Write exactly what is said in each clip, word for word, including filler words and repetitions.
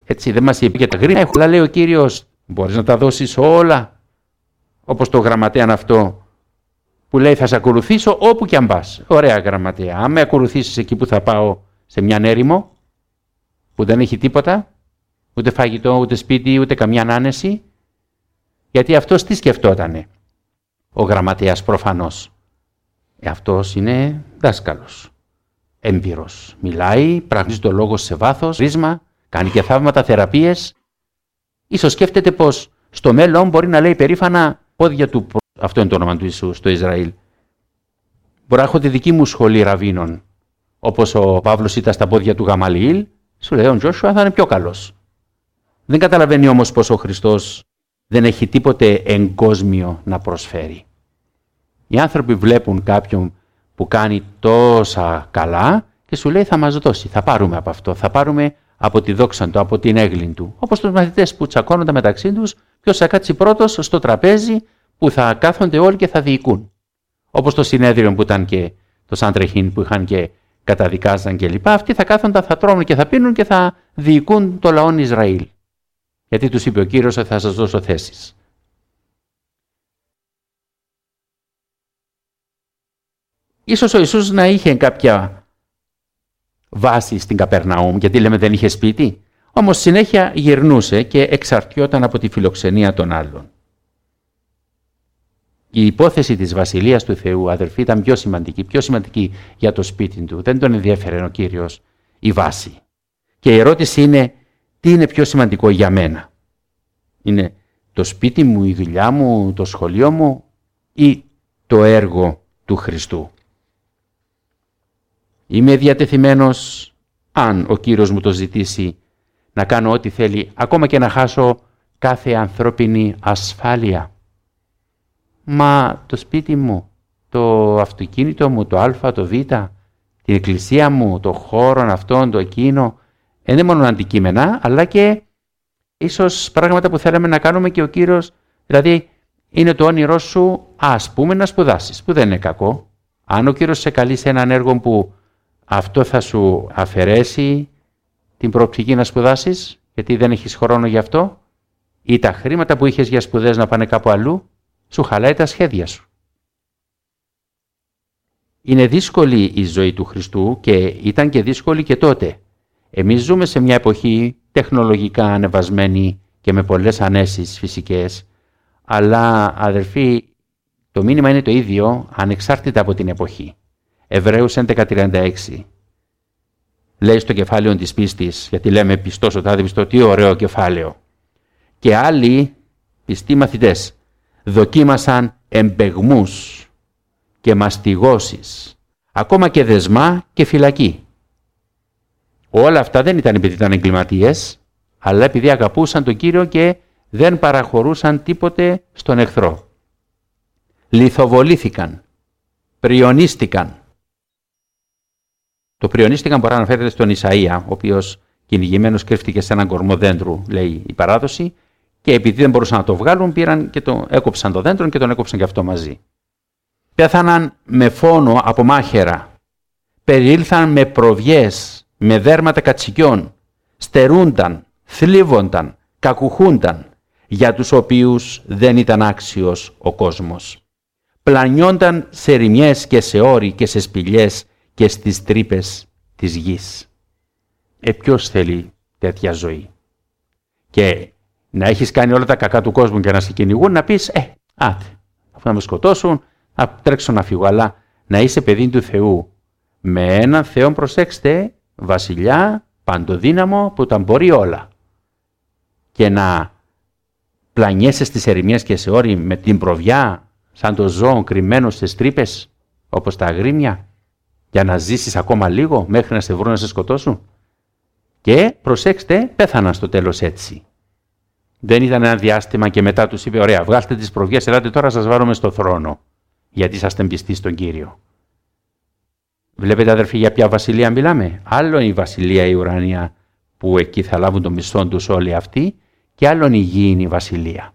Έτσι, δεν μας είπε για τα γρήγορα. Αλλά λέει ο Κύριος, μπορείς να τα δώσεις όλα, όπως το γραμματέαν αυτό, που λέει θα σε ακολουθήσω όπου και αν πας. Ωραία γραμματέα, αν με ακολουθήσεις εκεί που θα πάω, σε μια έρημο, που δεν έχει τίποτα, ούτε φαγητό, ούτε σπίτι, ούτε καμιά άνεση, γιατί αυτός τι σκεφτότανε, ο γραμματέας προφανώς. Ε, αυτός είναι δάσκαλος, έμπειρος, μιλάει, πραγματίζει το λόγο σε βάθος, ρίσμα, κάνει και θαύματα, θεραπείες. Ίσως σκέφτεται πως στο μέλλον μπορεί να λέει περήφανα πόδια του. Αυτό είναι το όνομα του Ιησού στο Ισραήλ. Μπορεί να έχω τη δική μου σχολή ραβίνων. Όπως ο Παύλος ήταν στα πόδια του Γαμαλιήλ, σου λέει ο Τζόσουα θα είναι πιο καλός. Δεν καταλαβαίνει όμως πως ο Χριστός δεν έχει τίποτε εγκόσμιο να προσφέρει. Οι άνθρωποι βλέπουν κάποιον που κάνει τόσα καλά και σου λέει θα μας δώσει, θα πάρουμε από αυτό, θα πάρουμε από τη δόξα του, από την έγκλη του. Όπως τους μαθητές που τσακώνονται μεταξύ τους, ποιος θα κάτσει πρώτος στο τραπέζι που θα κάθονται όλοι και θα διοικούν. Όπως το συνέδριο που ήταν και το Σαντρεχήν που είχαν και καταδικάζαν κλπ. Αυτοί θα κάθονταν, θα τρώνε και θα πίνουν και θα διοικούν το λαό Ισραήλ. Γιατί τους είπε ο Κύριος ότι θα σας δώσω θέσεις. Ίσως ο Ιησούς να είχε κάποια βάση στην Καπερναούμ, γιατί λέμε δεν είχε σπίτι, όμως συνέχεια γυρνούσε και εξαρτιόταν από τη φιλοξενία των άλλων. Η υπόθεση της Βασιλείας του Θεού, αδερφοί, ήταν πιο σημαντική, πιο σημαντική για το σπίτι του. Δεν τον ενδιέφερε ο Κύριος η βάση. Και η ερώτηση είναι, τι είναι πιο σημαντικό για μένα? Είναι το σπίτι μου, η δουλειά μου, το σχολείο μου ή το έργο του Χριστού? Είμαι διατεθειμένος, αν ο Κύριος μου το ζητήσει, να κάνω ό,τι θέλει, ακόμα και να χάσω κάθε ανθρώπινη ασφάλεια. Μα το σπίτι μου, το αυτοκίνητο μου, το α, το β, την εκκλησία μου, το χώρο αυτόν, το εκείνο, δεν είναι μόνο αντικείμενα, αλλά και ίσως πράγματα που θέλαμε να κάνουμε και ο Κύριος, δηλαδή είναι το όνειρό σου, ας πούμε, να σπουδάσεις, που δεν είναι κακό. Αν ο Κύριος σε καλεί σε έναν έργο που αυτό θα σου αφαιρέσει την προοπτική να σπουδάσεις, γιατί δεν έχεις χρόνο γι' αυτό, ή τα χρήματα που είχες για σπουδές να πάνε κάπου αλλού, σου χαλάει τα σχέδια σου. Είναι δύσκολη η ζωή του Χριστού και ήταν και δύσκολη και τότε. Εμείς ζούμε σε μια εποχή τεχνολογικά ανεβασμένη και με πολλές ανέσεις φυσικές, αλλά αδερφοί, το μήνυμα είναι το ίδιο ανεξάρτητα από την εποχή. Εβραίους έντεκα τριάντα έξι λέει στο κεφάλαιο της πίστης, γιατί λέμε πιστός ο τάδε πιστό, τι ωραίο κεφάλαιο. Και άλλοι πιστοί μαθητές δοκίμασαν εμπεγμούς και μαστιγώσεις, ακόμα και δεσμά και φυλακή. Όλα αυτά δεν ήταν επειδή ήταν εγκληματίες, αλλά επειδή αγαπούσαν τον Κύριο και δεν παραχωρούσαν τίποτε στον εχθρό. Λιθοβολήθηκαν, πριονίστηκαν. Το πριονίστηκαν μπορεί να αναφέρεται στον Ισαΐα, ο οποίος κυνηγημένος κρύφτηκε σε έναν κορμό δέντρου, λέει η παράδοση, και επειδή δεν μπορούσαν να το βγάλουν, πήραν και το έκοψαν το δέντρο και τον έκοψαν και αυτό μαζί. Πέθαναν με φόνο από μάχαιρα, περιήλθαν με προβιές, με δέρματα κατσικιών, στερούνταν, θλίβονταν, κακουχούνταν, για τους οποίους δεν ήταν άξιος ο κόσμος. Πλανιόνταν σε ρημιές και σε όρη και σε σπηλιές και στις τρύπες της γης. Ε, ποιος θέλει τέτοια ζωή? Και να έχεις κάνει όλα τα κακά του κόσμου και να σε κυνηγούν, να πεις, ε, άτε, αφού να με σκοτώσουν, να τρέξω να φύγω. Αλλά να είσαι παιδί του Θεού, με έναν Θεό, προσέξτε, βασιλιά, παντοδύναμο, που τα μπορεί όλα. Και να πλανιέσαι στις ερημιές και σε όρη με την προβιά, σαν το ζώο κρυμμένο στις τρύπες, όπως τα αγρίμια, για να ζήσεις ακόμα λίγο μέχρι να σε βρουν να σε σκοτώσουν. Και προσέξτε, πέθαναν στο τέλος έτσι. Δεν ήταν ένα διάστημα και μετά τους είπε, ωραία, βγάλτε τις προβιές, ελάτε τώρα σας βάλουμε στο θρόνο, γιατί είσαστε πιστοί στον Κύριο. Βλέπετε αδερφοί για ποια βασιλεία μιλάμε? Άλλο είναι η βασιλεία η ουρανία, που εκεί θα λάβουν το μισθό τους όλοι αυτοί, και άλλον η γήινη βασιλεία.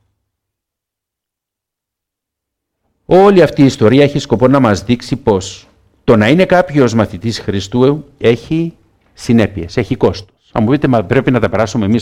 Όλη αυτή η ιστορία έχει σκοπό να μας δείξει πως το να είναι κάποιος μαθητής Χριστού έχει συνέπειες, έχει κόστος. Αν μου πείτε, μα πρέπει να τα περάσουμε εμείς